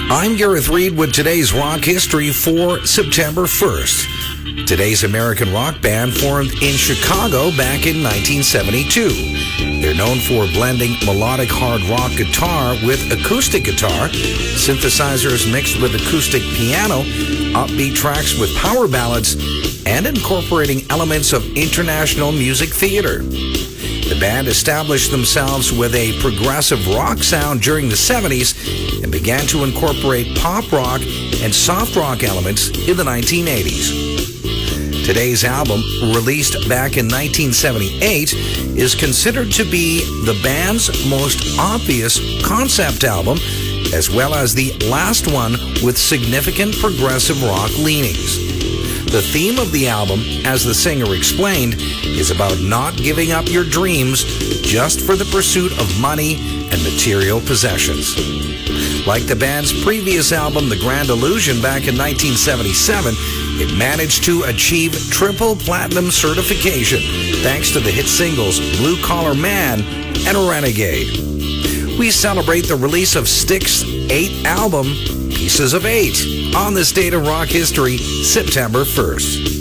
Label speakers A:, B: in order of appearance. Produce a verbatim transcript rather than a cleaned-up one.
A: I'm Gareth Reed with today's rock history for September first. Today's American rock band formed in Chicago back in nineteen seventy-two. They're known for blending melodic hard rock guitar with acoustic guitar, synthesizers mixed with acoustic piano, upbeat tracks with power ballads, and incorporating elements of international music theater. The band established themselves with a progressive rock sound during the seventies and began to incorporate pop rock and soft rock elements in the nineteen eighties. Today's album, released back in nineteen seventy-eight, is considered to be the band's most obvious concept album, as well as the last one with significant progressive rock leanings. The theme of the album, as the singer explained, is about not giving up your dreams just for the pursuit of money and material possessions. Like the band's previous album, The Grand Illusion, back in nineteen seventy-seven, it managed to achieve triple platinum certification thanks to the hit singles Blue Collar Man and Renegade. We celebrate the release of Styx's eighth album, Pieces of Eight, on this date of rock history, September first.